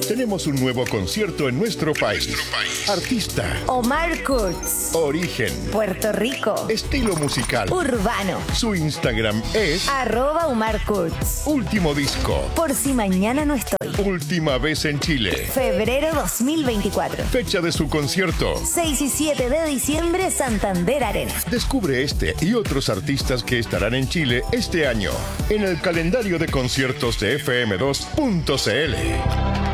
Tenemos un nuevo concierto en nuestro país. Artista. Omar Kurz. Origen. Puerto Rico. Estilo musical. Urbano. Su Instagram es @Omar Kurz. Último disco. Por si mañana no estoy. Última vez en Chile. Febrero 2024. Fecha de su concierto. 6 y 7 de diciembre, Santander Arena. Descubre este y otros artistas que estarán en Chile este año en el calendario de conciertos de FM2.cl.